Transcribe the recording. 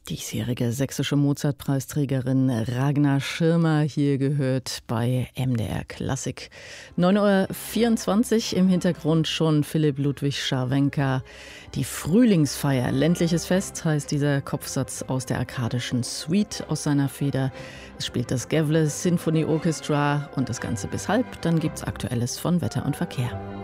Diesjährige sächsische Mozartpreisträgerin Ragnar Schirmer hier gehört bei MDR Klassik. 9:24 Uhr im Hintergrund schon Philipp Ludwig Scharwenka. Die Frühlingsfeier, ländliches Fest heißt dieser Kopfsatz aus der arkadischen Suite aus seiner Feder. Es spielt das Gävle Symphony Orchestra und das Ganze bis halb. Dann gibt's Aktuelles von Wetter und Verkehr.